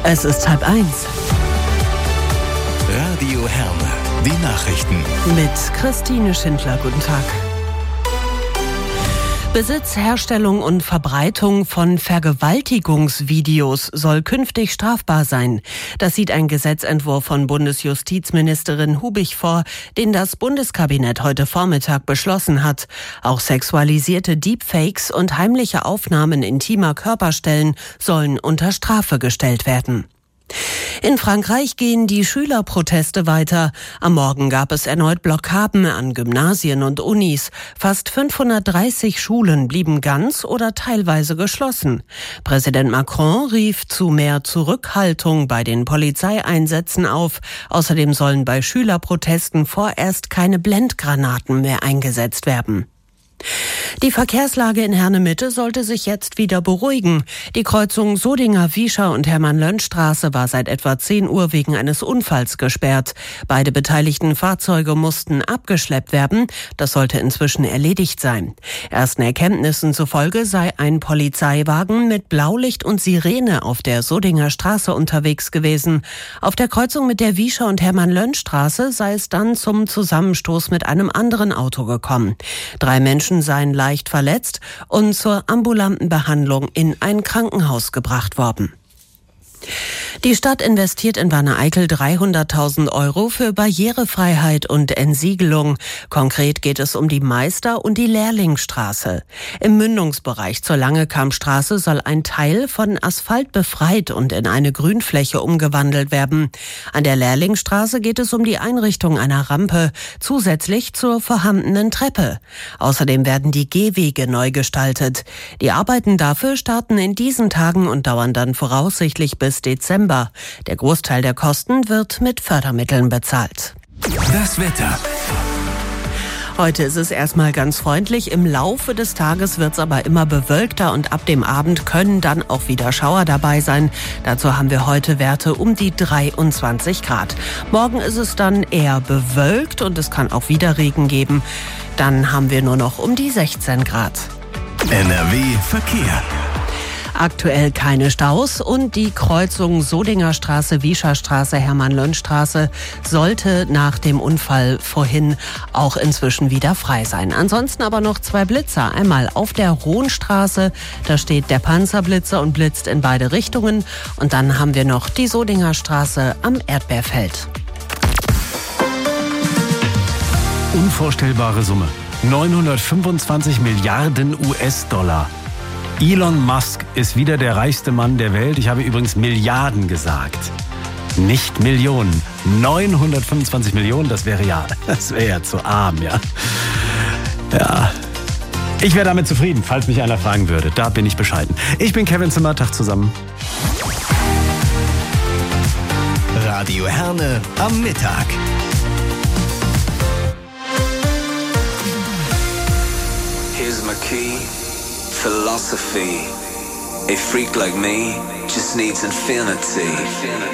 Es ist 12:30. Radio Herne, die Nachrichten. Mit Christine Schindler, guten Tag. Besitz, Herstellung und Verbreitung von Vergewaltigungsvideos soll künftig strafbar sein. Das sieht ein Gesetzentwurf von Bundesjustizministerin Hubig vor, den das Bundeskabinett heute Vormittag beschlossen hat. Auch sexualisierte Deepfakes und heimliche Aufnahmen intimer Körperstellen sollen unter Strafe gestellt werden. In Frankreich gehen die Schülerproteste weiter. Am Morgen gab es erneut Blockaden an Gymnasien und Unis. Fast 530 Schulen blieben ganz oder teilweise geschlossen. Präsident Macron rief zu mehr Zurückhaltung bei den Polizeieinsätzen auf. Außerdem sollen bei Schülerprotesten vorerst keine Blendgranaten mehr eingesetzt werden. Die Verkehrslage in Herne-Mitte sollte sich jetzt wieder beruhigen. Die Kreuzung Sodinger-Wiescher und Hermann-Lönnsch-Straße war seit etwa 10 Uhr wegen eines Unfalls gesperrt. Beide beteiligten Fahrzeuge mussten abgeschleppt werden. Das sollte inzwischen erledigt sein. Ersten Erkenntnissen zufolge sei ein Polizeiwagen mit Blaulicht und Sirene auf der Sodinger Straße unterwegs gewesen. Auf der Kreuzung mit der Wiescher- und Hermann-Lönnsch-Straße sei es dann zum Zusammenstoß mit einem anderen Auto gekommen. 3 Menschen seien leicht verletzt und zur ambulanten Behandlung in ein Krankenhaus gebracht worden. Die Stadt investiert in Wanne-Eickel 300.000 € für Barrierefreiheit und Entsiegelung. Konkret geht es um die Meister- und die Lehrlingstraße. Im Mündungsbereich zur Langekampstraße soll ein Teil von Asphalt befreit und in eine Grünfläche umgewandelt werden. An der Lehrlingstraße geht es um die Einrichtung einer Rampe, zusätzlich zur vorhandenen Treppe. Außerdem werden die Gehwege neu gestaltet. Die Arbeiten dafür starten in diesen Tagen und dauern dann voraussichtlich bis Dezember. Der Großteil der Kosten wird mit Fördermitteln bezahlt. Das Wetter. Heute ist es erstmal ganz freundlich. Im Laufe des Tages wird es aber immer bewölkter und ab dem Abend können dann auch wieder Schauer dabei sein. Dazu haben wir heute Werte um die 23 Grad. Morgen ist es dann eher bewölkt und es kann auch wieder Regen geben. Dann haben wir nur noch um die 16 Grad. NRW Verkehr. Aktuell keine Staus und die Kreuzung Sodinger Straße, Wiescher Straße, Hermann-Lönnsch-Straße sollte nach dem Unfall vorhin auch inzwischen wieder frei sein. Ansonsten aber noch 2 Blitzer. Einmal auf der Rohnstraße, da steht der Panzerblitzer und blitzt in beide Richtungen. Und dann haben wir noch die Sodinger Straße am Erdbeerfeld. Unvorstellbare Summe. 925 Milliarden US-Dollar. Elon Musk ist wieder der reichste Mann der Welt. Ich habe übrigens Milliarden gesagt. Nicht Millionen. 925 Millionen, das wäre ja zu arm, ja. Ja. Ich wäre damit zufrieden, falls mich einer fragen würde. Da bin ich bescheiden. Ich bin Kevin Zimmer, Tag zusammen. Radio Herne am Mittag. Here's my key. Philosophy. A freak like me just needs infinity.